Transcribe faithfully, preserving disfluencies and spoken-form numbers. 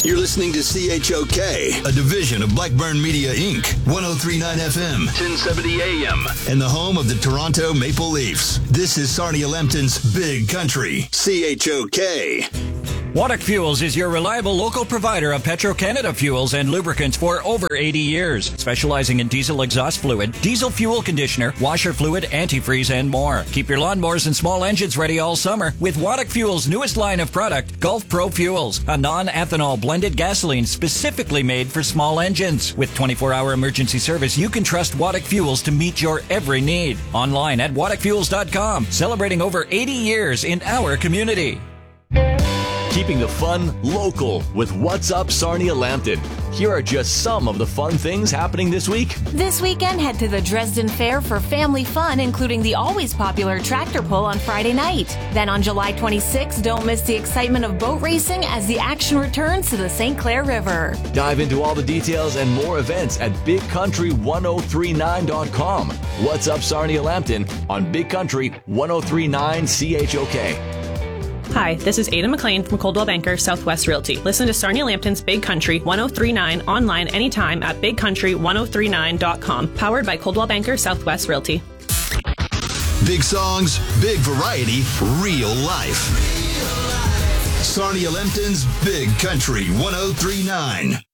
You're listening to C H O K, a division of Blackburn Media, Incorporated, one oh three point nine F M, ten seventy A M, and the home of the Toronto Maple Leafs. This is Sarnia Lambton's Big Country, C H O K. Waddock Fuels is your reliable local provider of Petro-Canada fuels and lubricants for over eighty years, specializing in diesel exhaust fluid, diesel fuel conditioner, washer fluid, antifreeze, and more. Keep your lawnmowers and small engines ready all summer with Waddock Fuels' newest line of product, Gulf Pro Fuels, a non-ethanol blended gasoline specifically made for small engines. With twenty-four hour emergency service, you can trust Waddock Fuels to meet your every need. Online at waddock fuels dot com, celebrating over eighty years in our community. Keeping the fun local with What's Up Sarnia Lambton. Here are just some of the fun things happening this week. This weekend, head to the Dresden Fair for family fun, including the always popular tractor pull on Friday night. Then on July twenty-sixth, don't miss the excitement of boat racing as the action returns to the Saint Clair River. Dive into all the details and more events at big country ten thirty-nine dot com. What's Up Sarnia Lambton on Big Country ten thirty-nine C H O K. Hi, this is Ada McLean from Coldwell Banker Southwest Realty. Listen to Sarnia Lambton's Big Country ten thirty-nine online anytime at big country ten thirty-nine dot com. Powered by Coldwell Banker Southwest Realty. Big songs, big variety, real life. Sarnia Lambton's Big Country ten thirty-nine.